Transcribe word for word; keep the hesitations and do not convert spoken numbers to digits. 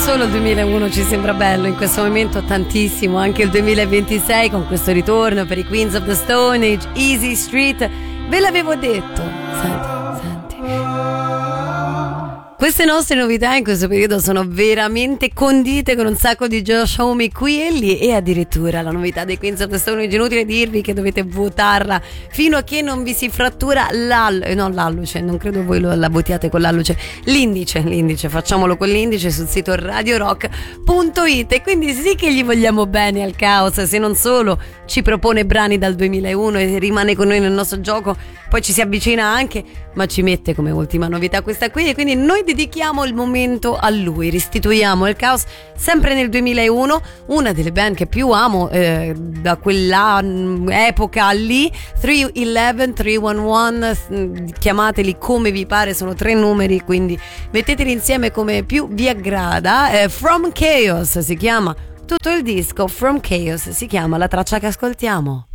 solo il duemilauno ci sembra bello, in questo momento tantissimo, anche il duemilaventisei con questo ritorno per i Queens of the Stone Age, Easy Street, ve l'avevo detto. Senti, senti. Queste nostre novità in questo periodo sono veramente condite con un sacco di Josh Homme qui e lì, e addirittura la novità dei Queens of the Stone Age, inutile dirvi che dovete votarla fino a che non vi si frattura l'alluce, no l'alluce, non credo voi la votiate con l'alluce, l'indice, l'indice, facciamolo con l'indice sul sito radio rock punto it. E quindi sì che gli vogliamo bene al Caos, se non solo ci propone brani dal duemilauno e rimane con noi nel nostro gioco, poi ci si avvicina anche, ma ci mette come ultima novità questa qui, e quindi noi dedichiamo il momento a lui, restituiamo il Caos sempre nel duemilauno, una delle band che più amo eh, da quella epoca lì, tre undici tre undici, chiamateli come vi pare, sono tre numeri, quindi metteteli insieme come più vi aggrada. eh, From Chaos si chiama tutto il disco, From Chaos si chiama la traccia che ascoltiamo.